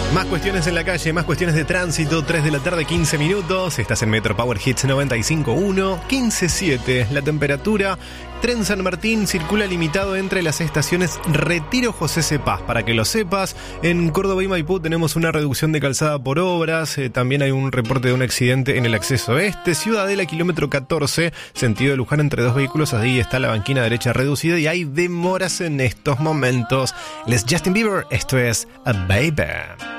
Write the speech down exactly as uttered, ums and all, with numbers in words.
Más cuestiones en la calle, más cuestiones de tránsito. Tres de la tarde, quince minutos. Estás en Metro Power Hits noventa y cinco punto uno, quince siete la temperatura. Tren San Martín circula limitado entre las estaciones Retiro José Cepaz. Para que lo sepas, en Córdoba y Maipú tenemos una reducción de calzada por obras. Eh, también hay un reporte de un accidente en el acceso este. Ciudadela, kilómetro catorce, sentido de Luján entre dos vehículos. Ahí está la banquina derecha reducida y hay demoras en estos momentos. Les Justin Bieber, esto es A Baby.